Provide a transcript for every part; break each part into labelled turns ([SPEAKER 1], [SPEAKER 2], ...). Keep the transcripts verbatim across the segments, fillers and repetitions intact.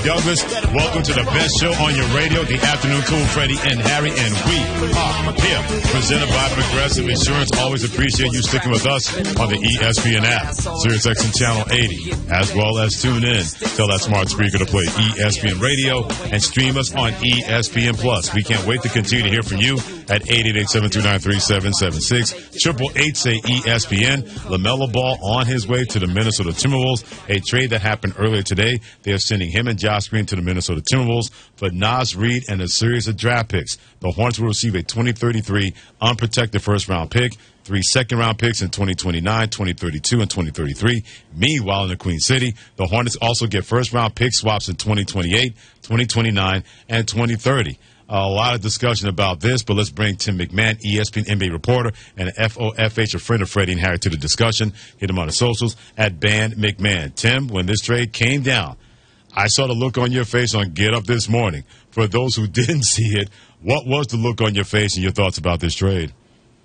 [SPEAKER 1] Douglas. Welcome to the best show on your radio, the Afternoon Cool, Freddie and Harry, and we are here. Presented by Progressive Insurance. Always appreciate you sticking with us on the E S P N app, SiriusXM Channel eighty, as well as tune in. Tell that smart speaker to play E S P N Radio and stream us on E S P N Plus. We can't wait to continue to hear from you at eight eight eight, seven two nine, three seven seven six. Triple eight say E S P N. LaMelo Ball on his way to the Minnesota Timberwolves. A trade that happened earlier today. They are sending him and Josh Green to the Minnesota Timberwolves for Naz Reid and a series of draft picks. The Hornets will receive a twenty thirty-three unprotected first-round pick, three second-round picks in twenty twenty-nine, twenty thirty-two, and twenty thirty-three. Meanwhile, in the Queen City, the Hornets also get first-round pick swaps in twenty twenty-eight, twenty twenty-nine, and twenty thirty. A lot of discussion about this, but let's bring Tim McMahon, E S P N N B A reporter, and an F O F H, a friend of Freddie and Harry, to the discussion. Hit him on the socials at Ban McMahon. Tim, when this trade came down, I saw the look on your face on Get Up this morning. For those who didn't see it, what was the look on your face and your thoughts about this trade?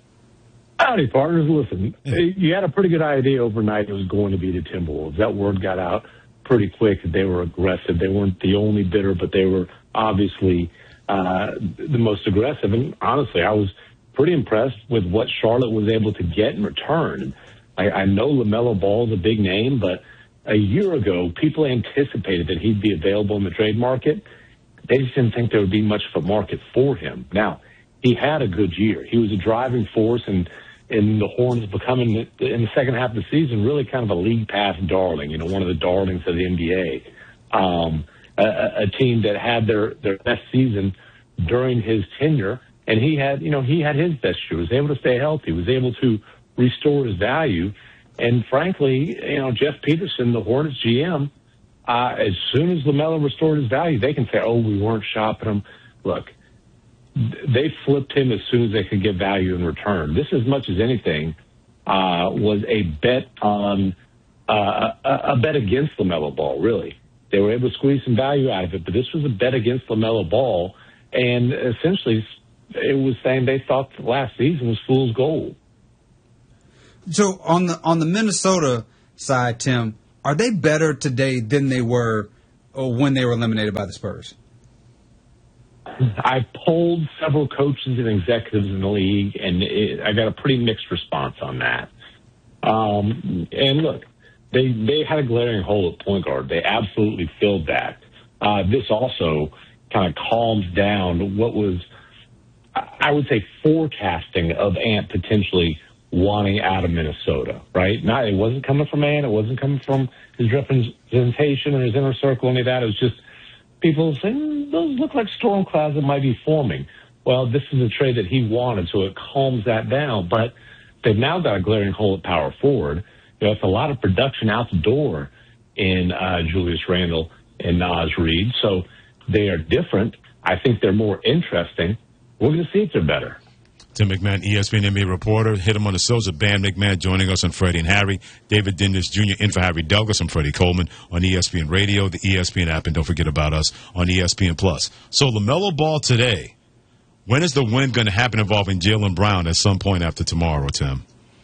[SPEAKER 2] Howdy, partners. Listen, you had a pretty good idea overnight it was going to be the Timberwolves. That word got out pretty quick that they were aggressive. They weren't the only bidder, but they were obviously uh, the most aggressive. And honestly, I was pretty impressed with what Charlotte was able to get in return. I, I know LaMelo Ball is a big name, but a year ago, people anticipated that he'd be available in the trade market. They just didn't think there would be much of a market for him. Now, he had a good year. He was a driving force, and and the Hornets becoming, in the second half of the season, really kind of a league pass darling, you know, one of the darlings of the N B A. Um, a, a team that had their, their best season during his tenure, and he had, you know, he had his best year. He was able to stay healthy, was able to restore his value. And frankly, you know, Jeff Peterson, the Hornets G M, uh, as soon as LaMelo restored his value, they can say, oh, we weren't shopping him. Look, they flipped him as soon as they could get value in return. This, as much as anything, uh, was a bet on uh, a, a bet against LaMelo Ball, really. They were able to squeeze some value out of it, but this was a bet against LaMelo Ball, and essentially it was saying they thought last season was fool's gold.
[SPEAKER 3] So on the on the Minnesota side, Tim, are they better today than they were when they were eliminated by the Spurs?
[SPEAKER 2] I polled several coaches and executives in the league, and it, I got a pretty mixed response on that. Um, and look, they they had a glaring hole at point guard. They absolutely filled that. Uh, this also kind of calms down what was, I would say, forecasting of Ant potentially wanting out of Minnesota, right? Not, it wasn't coming from Ant. It wasn't coming from his representation or his inner circle, any of that. It was just people saying, those look like storm clouds that might be forming. Well, this is a trade that he wanted, so it calms that down. But they've now got a glaring hole at power forward. You know, it's a lot of production out the door in uh, Julius Randle and Naz Reid. So they are different. I think they're more interesting. We're going to see if they're better.
[SPEAKER 1] Tim McMahon, E S P N N B A reporter. Hit him on the social. Ban McMahon joining us on Freddie and Harry. David Dennis Junior in for Harry Douglas. I'm Freddie Coleman on E S P N Radio, the E S P N app, and don't forget about us on E S P N Plus. So LaMelo Ball today, when is the win going to happen involving Jaylen Brown at some point after tomorrow, Tim?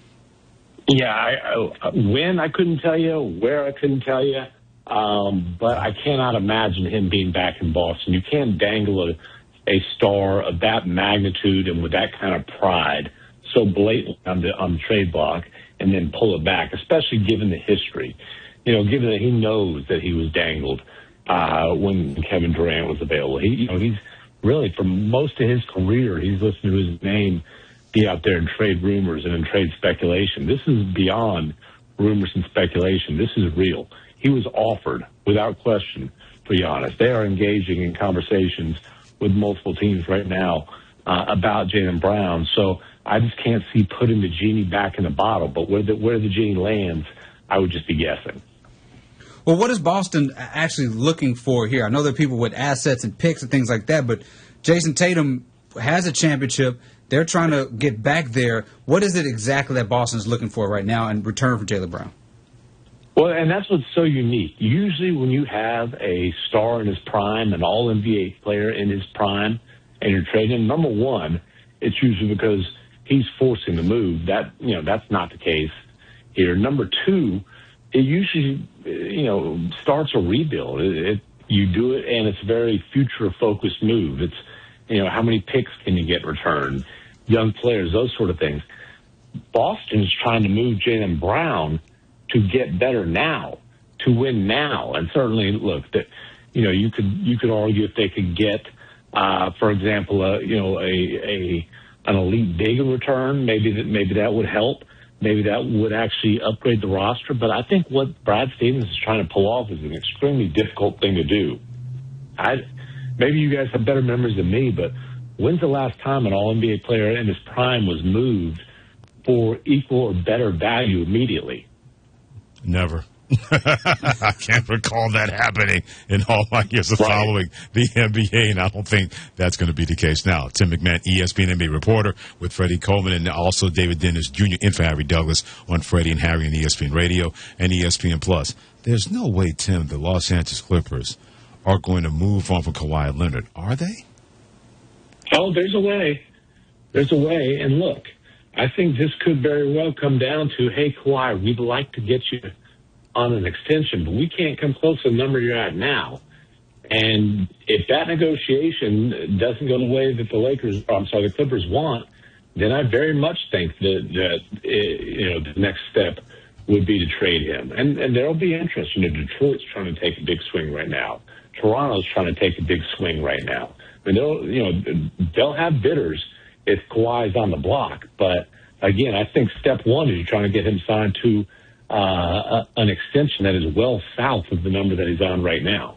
[SPEAKER 2] Yeah, I, I, when I couldn't tell you, where I couldn't tell you, um, but I cannot imagine him being back in Boston. You can't dangle a a star of that magnitude and with that kind of pride so blatantly on the, on the trade block and then pull it back, especially given the history. You know, given that he knows that he was dangled uh, when Kevin Durant was available. He, you know, he's really, for most of his career, he's listened to his name be out there in trade rumors and in trade speculation. This is beyond rumors and speculation. This is real. He was offered, without question, to be honest. They are engaging in conversations with multiple teams right now uh, about Jaylen Brown. So I just can't see putting the genie back in the bottle. But where the, where the genie lands, I would just be guessing.
[SPEAKER 3] Well, what is Boston actually looking for here? I know there are people with assets and picks and things like that, but Jason Tatum has a championship. They're trying to get back there. What is it exactly that Boston is looking for right now in return for Jaylen Brown?
[SPEAKER 2] Well, and that's what's so unique. Usually when you have a star in his prime, an all-N B A player in his prime, and you're trading him, number one, it's usually because he's forcing the move. That, you know, that's not the case here. Number two, it usually, you know, starts a rebuild. It, it you do it, and it's a very future-focused move. It's, you know, how many picks can you get returned, young players, those sort of things. Boston's trying to move Jaylen Brown to get better now, to win now. And certainly, look, that you know, you could you could argue if they could get, uh, for example, a, you know, a, a an elite big in return, maybe that maybe that would help. Maybe that would actually upgrade the roster. But I think what Brad Stevens is trying to pull off is an extremely difficult thing to do. I, maybe you guys have better memories than me, but when's the last time an All N B A player in his prime was moved for equal or better value immediately?
[SPEAKER 1] Never. I can't recall that happening in all my years of right. following the N B A, and I don't think that's going to be the case now. Tim McMahon, E S P N N B A reporter with Freddie Coleman, and also David Dennis Junior in for Harry Douglas on Freddie and Harry and E S P N Radio and E S P N Plus. There's no way, Tim, the Los Angeles Clippers are going to move on from Kawhi Leonard, are they?
[SPEAKER 2] Oh, there's a way. There's a way, and look, I think this could very well come down to, hey, Kawhi, we'd like to get you on an extension, but we can't come close to the number you're at now. And if that negotiation doesn't go the way that the Lakers, or I'm sorry, the Clippers want, then I very much think that, that it, you know, the next step would be to trade him. And, and there'll be interest. You know, Detroit's trying to take a big swing right now. Toronto's trying to take a big swing right now. I mean, they'll, you know, they'll have bidders if Kawhi's on the block. But again, I think step one is you're trying to get him signed to Uh, an extension that is well south of the number that he's on right now.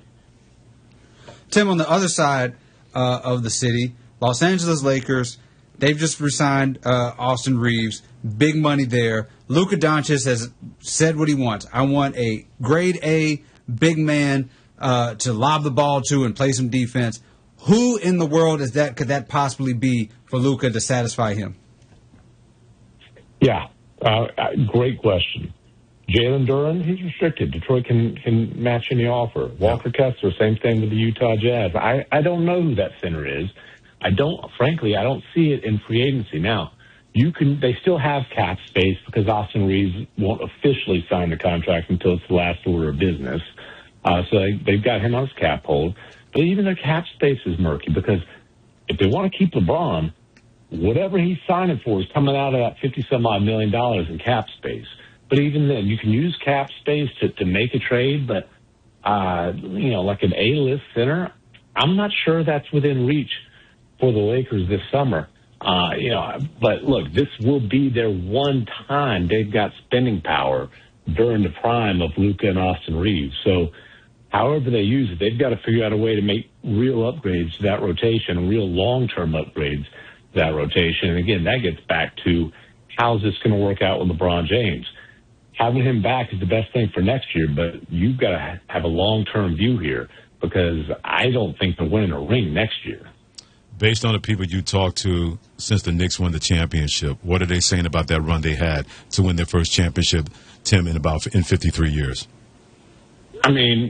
[SPEAKER 3] Tim, on the other side uh, of the city, Los Angeles Lakers, they've just resigned uh, Austin Reeves. Big money there. Luka Doncic has said what he wants. I want a grade A big man uh, to lob the ball to and play some defense. Who in the world is that? Could that possibly be for Luka to satisfy him?
[SPEAKER 2] Yeah, uh, great question. Jalen Duren, he's restricted. Detroit can can match any offer. Walker Kessler, same thing with the Utah Jazz. I, I don't know who that center is. I don't, frankly, I don't see it in free agency. Now, you can, they still have cap space because Austin Reeves won't officially sign the contract until it's the last order of business. Uh, so they, they've got him on his cap hold. But even their cap space is murky because if they want to keep LeBron, whatever he's signing for is coming out of that fifty-some-odd million dollars in cap space. But even then, you can use cap space to, to make a trade, but, uh, you know, like an A-list center, I'm not sure that's within reach for the Lakers this summer. Uh, you know, but look, this will be their one time they've got spending power during the prime of Luka and Austin Reeves. So however they use it, they've got to figure out a way to make real upgrades to that rotation, real long-term upgrades to that rotation. And again, that gets back to how's this going to work out with LeBron James? Having him back is the best thing for next year, but you've got to have a long-term view here because I don't think they're winning a ring next year.
[SPEAKER 1] Based on the people you talked to since the Knicks won the championship, what are they saying about that run they had to win their first championship, Tim, in about in fifty-three years?
[SPEAKER 2] I mean,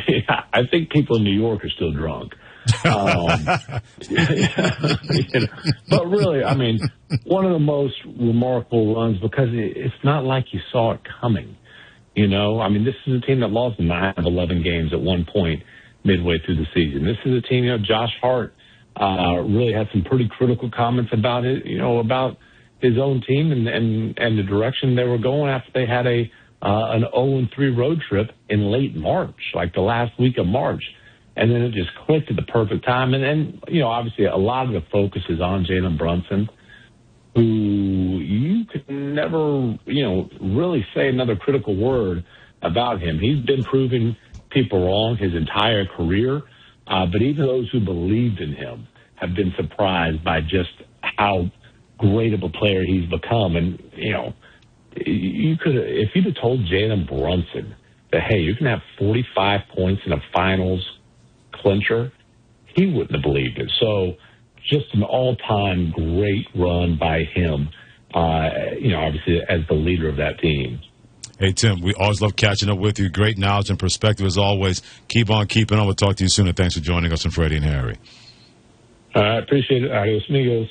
[SPEAKER 2] I think people in New York are still drunk. Um, you know, but really, I mean, one of the most remarkable runs because it, it's not like you saw it coming. You know, I mean, this is a team that lost nine of eleven games at one point midway through the season. This is a team, you know, Josh Hart uh, really had some pretty critical comments about it, you know, about his own team and, and, and the direction they were going after they had a uh, an oh and three road trip in late March, like the last week of March. And then it just clicked at the perfect time. And then, you know, obviously a lot of the focus is on Jalen Brunson, who you could never, you know, really say another critical word about him. He's been proving people wrong his entire career. Uh, but even those who believed in him have been surprised by just how great of a player he's become. And, you know, you could, if you'd have told Jalen Brunson that, hey, you can have forty-five points in a finals clincher, he wouldn't have believed it. So just an all-time great run by him, uh, you know, obviously as the leader of that team.
[SPEAKER 1] Hey, Tim, we always love catching up with you. Great knowledge and perspective as always. Keep on keeping on. We'll talk to you soon, and thanks for joining us on Freddie and Harry.
[SPEAKER 2] I appreciate it. Adios, amigos.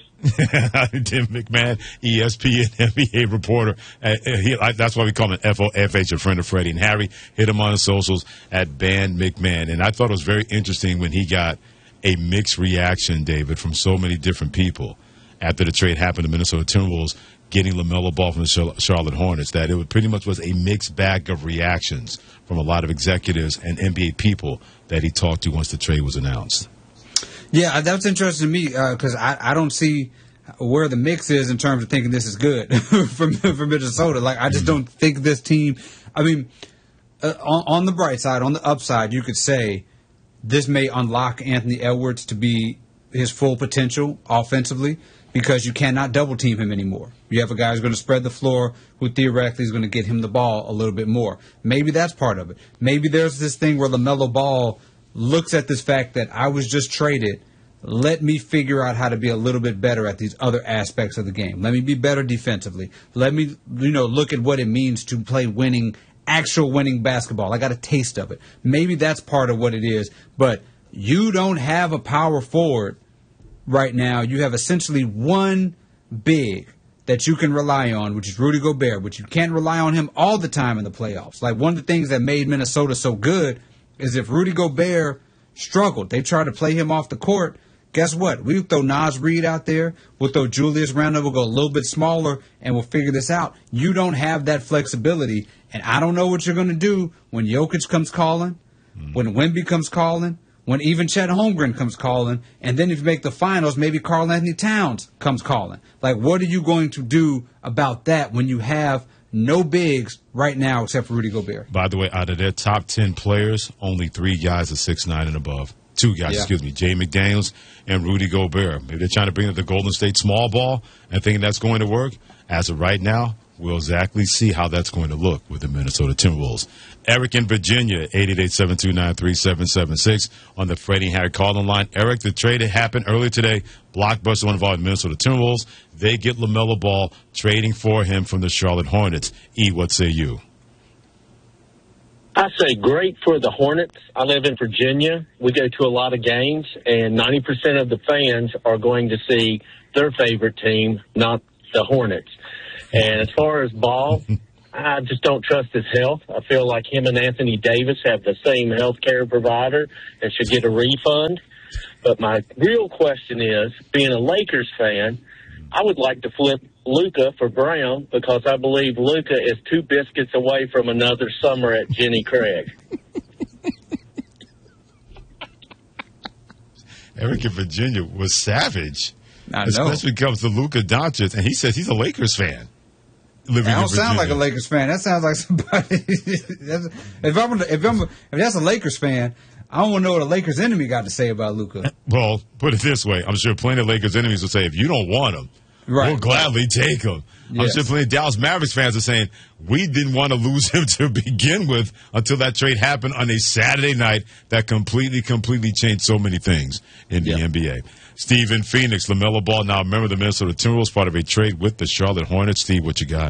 [SPEAKER 1] Tim McMahon, E S P N N B A reporter. Uh, he, I, that's why we call him F O F H, a friend of Freddie and Harry. Hit him on the socials at Ban McMahon. And I thought it was very interesting when he got a mixed reaction, David, from so many different people after the trade happened to Minnesota Timberwolves getting LaMelo Ball from the Charlotte Hornets, that it pretty much was a mixed bag of reactions from a lot of executives and N B A people that he talked to once the trade was announced.
[SPEAKER 3] Yeah, that's interesting to me because uh, I, I don't see where the mix is in terms of thinking this is good for, for Minnesota. Like, I just mm-hmm. don't think this team – I mean, uh, on, on the bright side, on the upside, you could say this may unlock Anthony Edwards to be his full potential offensively because you cannot double-team him anymore. You have a guy who's going to spread the floor who theoretically is going to get him the ball a little bit more. Maybe that's part of it. Maybe there's this thing where LaMelo Ball – looks at this fact that I was just traded. Let me figure out how to be a little bit better at these other aspects of the game. Let me be better defensively. Let me, you know, look at what it means to play winning, actual winning basketball. I got a taste of it. Maybe that's part of what it is. But you don't have a power forward right now. You have essentially one big that you can rely on, which is Rudy Gobert, but you can't rely on him all the time in the playoffs. Like, one of the things that made Minnesota so good is if Rudy Gobert struggled, they tried to play him off the court, guess what? We'll throw Naz Reid out there. We'll throw Julius Randle. We'll go a little bit smaller, and we'll figure this out. You don't have that flexibility, and I don't know what you're going to do when Jokic comes calling, mm. when Wemby comes calling, when even Chet Holmgren comes calling, and then if you make the finals, maybe Karl Anthony Towns comes calling. Like, what are you going to do about that when you have no bigs right now except for Rudy Gobert?
[SPEAKER 1] By the way, out of their top ten players, only three guys are six nine and above. Two guys, yeah. excuse me, Jay McDaniels and Rudy Gobert. Maybe they're trying to bring up the Golden State small ball and thinking that's going to work. As of right now, we'll exactly see how that's going to look with the Minnesota Timberwolves. Eric in Virginia, eight eight eight, seven two nine, three seven seven six on the Freddie and Harry call-in line. Eric, the trade that happened earlier today, Blockbuster one involved Minnesota Timberwolves. They get LaMelo Ball trading for him from the Charlotte Hornets. E, what say you?
[SPEAKER 4] I say great for the Hornets. I live in Virginia. We go to a lot of games, and ninety percent of the fans are going to see their favorite team, not the Hornets. And as far as Ball, I just don't trust his health. I feel like him and Anthony Davis have the same health care provider and should get a refund. But my real question is, being a Lakers fan, I would like to flip Luka for Brown because I believe Luka is two biscuits away from another summer at Jenny Craig.
[SPEAKER 1] Eric in Virginia was savage.
[SPEAKER 3] I know.
[SPEAKER 1] Especially when it comes to Luka Doncic, and he says he's a Lakers fan.
[SPEAKER 3] Living I don't sound like a Lakers fan. That sounds like somebody. if I'm if I'm if that's a Lakers fan, I don't want to know what a Lakers enemy got to say about Luka.
[SPEAKER 1] Well, put it this way: I'm sure plenty of Lakers enemies will say, if you don't want him, right, we'll gladly take him. Yes. I'm sure plenty of Dallas Mavericks fans are saying we didn't want to lose him to begin with until that trade happened on a Saturday night that completely, completely changed so many things in the yep. N B A. Steve in Phoenix, LaMelo Ball, now a member of the Minnesota Timberwolves, part of a trade with the Charlotte Hornets. Steve, what you got?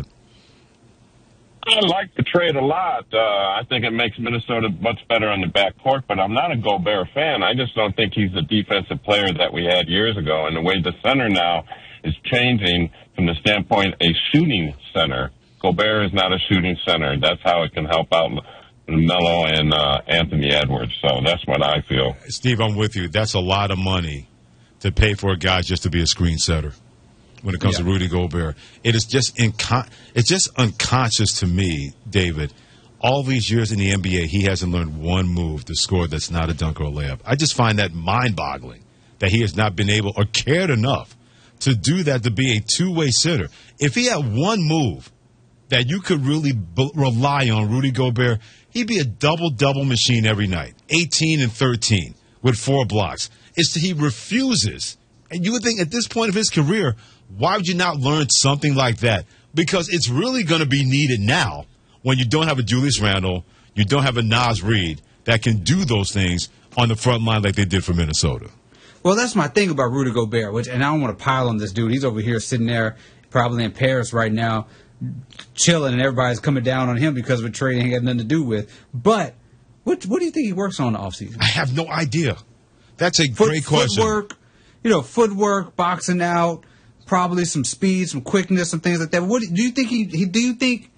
[SPEAKER 5] I like the trade a lot. Uh, I think it makes Minnesota much better on the backcourt, but I'm not a Gobert fan. I just don't think he's the defensive player that we had years ago. And the way the center now is changing from the standpoint a shooting center. Gobert is not a shooting center. That's how it can help out Melo and uh, Anthony Edwards. So that's what I feel.
[SPEAKER 1] Steve, I'm with you. That's a lot of money to pay for a guy just to be a screen setter. When it comes yeah. to Rudy Gobert, it is just inco- it's just unconscious to me, David. All these years in the N B A, he hasn't learned one move to score that's not a dunk or a layup. I just find that mind-boggling that he has not been able or cared enough to do that, to be a two-way sitter. If he had one move that you could really b- rely on, Rudy Gobert, he'd be a double-double machine every night, eighteen and thirteen with four blocks. It's that he refuses, and you would think at this point of his career, why would you not learn something like that? Because it's really going to be needed now when you don't have a Julius Randle, you don't have a Naz Reid that can do those things on the front line like they did for Minnesota.
[SPEAKER 3] Well, that's my thing about Rudy Gobert, which, and I don't want to pile on this dude. He's over here sitting there probably in Paris right now chilling, and everybody's coming down on him because of a trade he ain't got nothing to do with. But what what do you think he works on in the offseason?
[SPEAKER 1] I have no idea. That's a
[SPEAKER 3] Foot,
[SPEAKER 1] great question.
[SPEAKER 3] Footwork. you know, footwork, boxing out, probably some speed, some quickness, some things like that. What do you think he, he do you think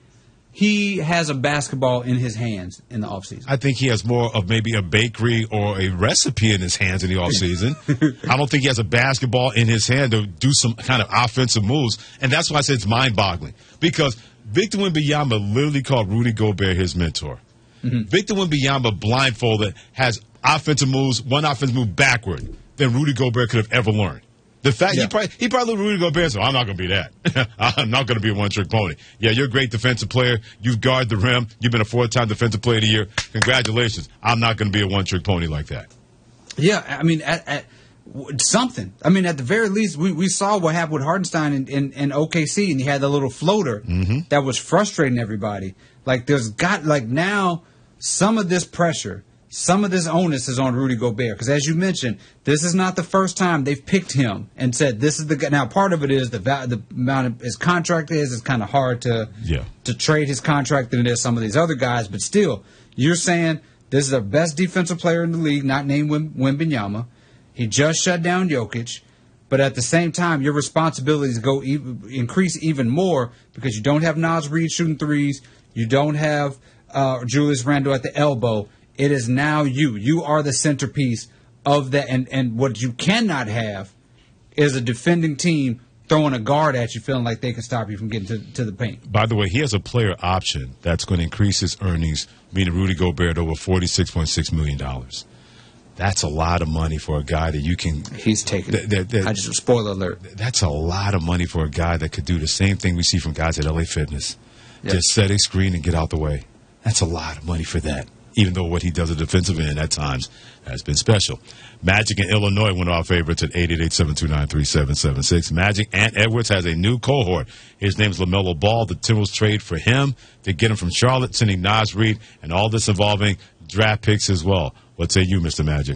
[SPEAKER 3] he has a basketball in his hands in the offseason?
[SPEAKER 1] I think he has more of maybe a bakery or a recipe in his hands in the offseason. I don't think he has a basketball in his hand to do some kind of offensive moves. And that's why I said it's mind-boggling. Because Victor Wembanyama literally called Rudy Gobert his mentor. Mm-hmm. Victor Wembanyama blindfolded has offensive moves, one offensive move backward than Rudy Gobert could have ever learned. The fact yeah. he probably he probably looked at Rudy Gobert and said, I'm not going to be that. I'm not going to be a one-trick pony. Yeah, you're a great defensive player. You've guarded the rim. You've been a four-time defensive player of the year. Congratulations. I'm not going to be a one-trick pony like that.
[SPEAKER 3] Yeah, I mean, at, at something. I mean, at the very least, we, we saw what happened with Hartenstein in, in, in O K C, and he had the little floater mm-hmm. that was frustrating everybody. Like, there's got, like, now some of this pressure, some of this onus is on Rudy Gobert. Because as you mentioned, this is not the first time they've picked him and said, this is the guy. Now, part of it is the, the amount of his contract is. It's kind of hard to,
[SPEAKER 1] yeah.
[SPEAKER 3] to trade his contract than it is some of these other guys. But still, you're saying this is the best defensive player in the league, not named Wim, Wembanyama. He just shut down Jokic. But at the same time, your responsibilities go e- increase even more because you don't have Naz Reid shooting threes. You don't have uh, Julius Randle at the elbow. It is now you. You are the centerpiece of that. And, and what you cannot have is a defending team throwing a guard at you feeling like they can stop you from getting to, to the paint.
[SPEAKER 1] By the way, he has a player option that's going to increase his earnings, meaning Rudy Gobert, over forty-six point six million dollars. That's a lot of money for a guy that you can...
[SPEAKER 3] He's taking
[SPEAKER 1] th- th- th-
[SPEAKER 3] I just... Spoiler alert.
[SPEAKER 1] That's a lot of money for a guy that could do the same thing we see from guys at L A Fitness.
[SPEAKER 3] Yep.
[SPEAKER 1] Just set a screen and get out the way. That's a lot of money for that. Even though what he does at defensive end at times has been special. Magic in Illinois, one of our favorites at eight eight eight, seven two nine, three seven seven six. Magic, Ant Edwards has a new cohort. His name's LaMelo Ball. The Timberwolves trade for him to get him from Charlotte, sending Naz Reid, and all this involving draft picks as well. What say you, Mister Magic?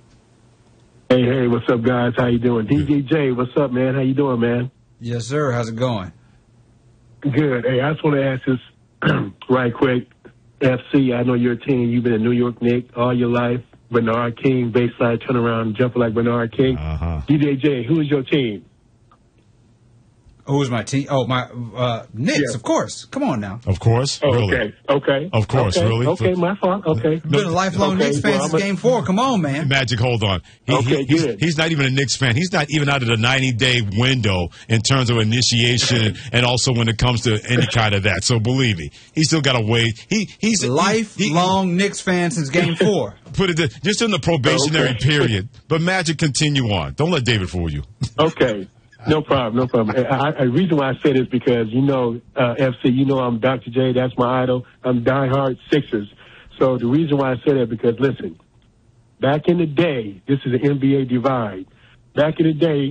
[SPEAKER 6] Hey, hey, what's up, guys? How you doing? D J J, what's up, man? How you doing, man?
[SPEAKER 3] Yes, sir. How's it going?
[SPEAKER 6] Good. Hey, I just want to ask this right quick. F C, I know your team. You've been a New York Knicks all your life. Bernard King, baseline turnaround, jumper like Bernard King.
[SPEAKER 1] Uh-huh.
[SPEAKER 6] D J J, who is your team?
[SPEAKER 3] Who's my team? Oh, my uh, Knicks,
[SPEAKER 6] yeah.
[SPEAKER 3] of course. Come on now.
[SPEAKER 1] Of course.
[SPEAKER 6] Oh,
[SPEAKER 1] really.
[SPEAKER 6] Okay. Okay.
[SPEAKER 1] Of course.
[SPEAKER 6] Okay.
[SPEAKER 1] Really.
[SPEAKER 6] Okay. My fault. Okay.
[SPEAKER 3] You've been a lifelong
[SPEAKER 6] okay.
[SPEAKER 3] Knicks fan
[SPEAKER 6] well,
[SPEAKER 3] since
[SPEAKER 6] a-
[SPEAKER 3] Game Four. Come on, man.
[SPEAKER 1] Magic, hold on. He,
[SPEAKER 6] Okay,
[SPEAKER 1] he, he's,
[SPEAKER 6] good.
[SPEAKER 1] he's not even a Knicks fan. He's not even out of the ninety-day window in terms of initiation and also when it comes to any kind of that. So believe me, he's still got to wait. He He's
[SPEAKER 3] lifelong
[SPEAKER 1] he,
[SPEAKER 3] Knicks fan since Game Four.
[SPEAKER 1] Put it just in the probationary
[SPEAKER 6] Okay.
[SPEAKER 1] period. But Magic, continue on. Don't let David fool you.
[SPEAKER 6] Okay. No problem, no problem. I, I, the reason why I say this because, you know, uh, F C, you know I'm Doctor J, that's my idol. I'm diehard Sixers. So the reason why I say that because, listen, back in the day, this is an N B A divide. Back in the day,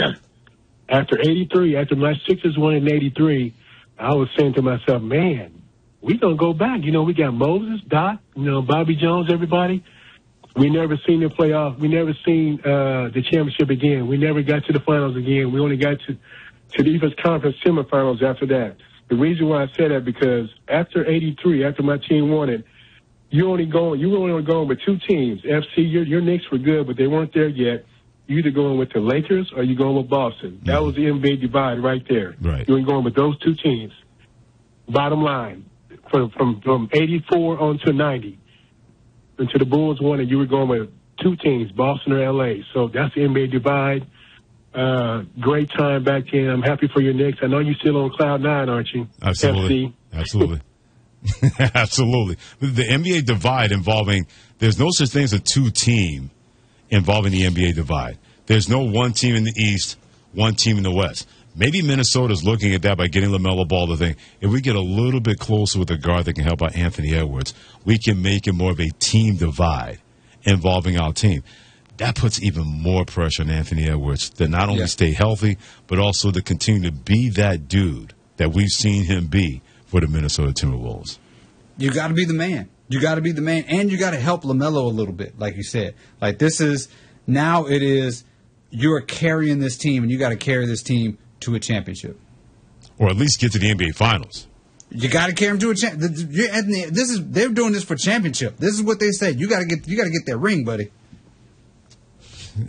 [SPEAKER 6] after eighty-three, after my Sixers won in eighty-three, I was saying to myself, man, we going to go back. You know, we got Moses, Doc, you know, Bobby Jones, everybody. We never seen the playoff. We never seen uh, the championship again. We never got to the finals again. We only got to, to the East Conference semifinals after that. The reason why I said that because after eighty-three, after my team won it, you only going you were only going with two teams. F C, your, your Knicks were good, but they weren't there yet. You either going with the Lakers or you going with Boston. That
[SPEAKER 1] Mm-hmm.
[SPEAKER 6] was the N B A divide right there.
[SPEAKER 1] Right.
[SPEAKER 6] You were going with those two teams. Bottom line, from from, from eighty-four on to ninety. Until the Bulls won, and you were going with two teams, Boston or L A. So that's the N B A divide. Uh, great time back then. I'm happy for your Knicks. I know you're still on cloud nine, aren't you?
[SPEAKER 1] Absolutely.
[SPEAKER 6] F C.
[SPEAKER 1] Absolutely. Absolutely. The N B A divide involving, there's no such thing as a two-team involving the N B A divide. There's no one team in the East, one team in the West. Maybe Minnesota's looking at that by getting LaMelo Ball to think, if we get a little bit closer with a guard that can help out Anthony Edwards, we can make it more of a team divide involving our team. That puts even more pressure on Anthony Edwards to not only
[SPEAKER 3] Yeah.
[SPEAKER 1] stay healthy, but also to continue to be that dude that we've seen him be for the Minnesota Timberwolves.
[SPEAKER 3] You got to be the man. You got to be the man, and you got to help LaMelo a little bit, like you said. Like this is now it is you're carrying this team, and you got to carry this team to a championship,
[SPEAKER 1] or at least get to the N B A Finals.
[SPEAKER 3] You got to carry them to a champ. This is they're doing this for championship. This is what they say. You got to get you got to get that ring, buddy.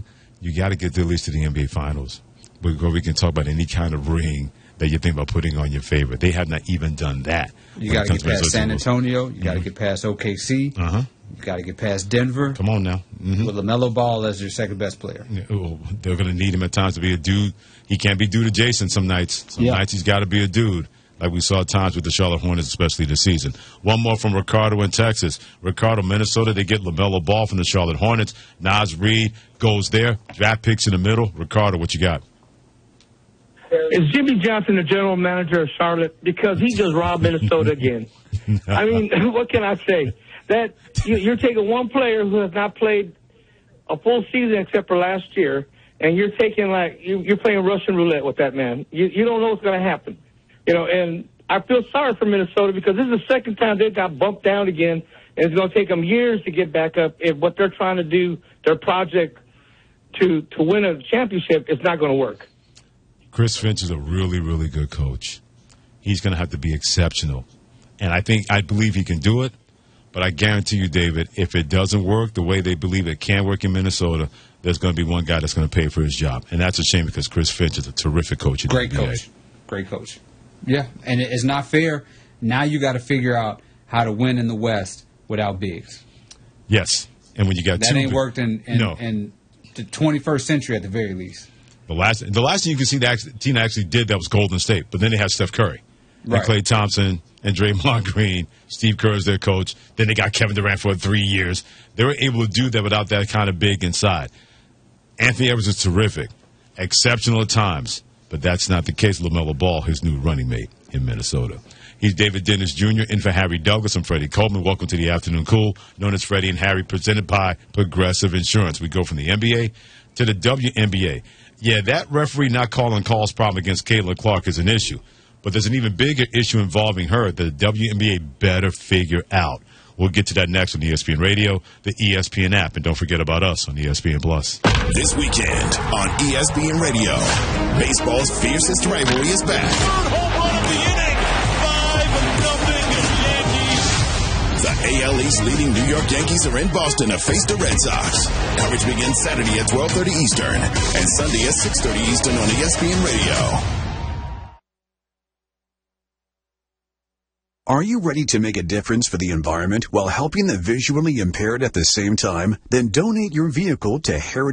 [SPEAKER 1] you got to get to at least to the N B A Finals before we can talk about any kind of ring that you think about putting on your favorite. They have not even done that.
[SPEAKER 3] You got to get past San Antonio. You got to mm-hmm. get past O K C.
[SPEAKER 1] Uh-huh.
[SPEAKER 3] You got to get past Denver.
[SPEAKER 1] Come on now. Mm-hmm.
[SPEAKER 3] With LaMelo Ball as your second best player.
[SPEAKER 1] Yeah, well, they're going to need him at times to be a dude. He can't be dude adjacent some nights. Some yeah. nights he's got to be a dude, like we saw at times with the Charlotte Hornets, especially this season. One more from Ricardo in Texas. Ricardo, Minnesota, they get LaMelo Ball from the Charlotte Hornets. Naz Reid goes there. Draft picks in the middle. Ricardo, what you got?
[SPEAKER 7] Is Jimmy Johnson the general manager of Charlotte? Because he just robbed Minnesota again. I mean, what can I say? That you're taking one player who has not played a full season except for last year, and you're taking like you're playing Russian roulette with that man. You you don't know what's going to happen, you know. And I feel sorry for Minnesota because this is the second time they got bumped down again, and it's going to take them years to get back up. If what they're trying to do, their project to to win a championship, is not going to work.
[SPEAKER 1] Chris Finch is a really, really good coach. He's going to have to be exceptional. And I think, I believe he can do it. But I guarantee you, David, if it doesn't work the way they believe it can work in Minnesota, there's going to be one guy that's going to pay for his job. And that's a shame because Chris Finch is a terrific coach.
[SPEAKER 3] Great coach. Great coach. Yeah, and it's not fair. Now you got to figure out how to win in the West without bigs.
[SPEAKER 1] Yes. And when you got
[SPEAKER 3] that
[SPEAKER 1] two...
[SPEAKER 3] That ain't big, worked in, in,
[SPEAKER 1] no.
[SPEAKER 3] in the twenty-first century at the very least.
[SPEAKER 1] The last, the last thing you can see that team actually did that was Golden State, but then they had Steph Curry,
[SPEAKER 3] right.
[SPEAKER 1] and Klay Thompson, and Draymond Green. Steve Kerr is their coach. Then they got Kevin Durant for three years. They were able to do that without that kind of big inside. Anthony Edwards is terrific, exceptional at times, but that's not the case with LaMelo Ball, his new running mate in Minnesota. He's David Dennis Junior in for Harry Douglas. I'm Freddie Coleman. Welcome to the Afternoon Cool, known as Freddie and Harry, presented by Progressive Insurance. We go from the N B A to the W N B A. Yeah, that referee not calling calls problem against Caitlin Clark is an issue. But there's an even bigger issue involving her that the W N B A better figure out. We'll get to that next on E S P N Radio, the E S P N app, and don't forget about us on E S P N Plus.
[SPEAKER 8] This weekend on E S P N Radio, baseball's fiercest rivalry is back.
[SPEAKER 9] Third home run of the inning, five nothing Yankees.
[SPEAKER 8] The A L East leading New York Yankees are in Boston to face the Red Sox. Coverage begins Saturday at twelve thirty Eastern and Sunday at six thirty Eastern on E S P N Radio. Are you ready to make a difference for the environment while helping the visually impaired at the same time? Then donate your vehicle to Heritage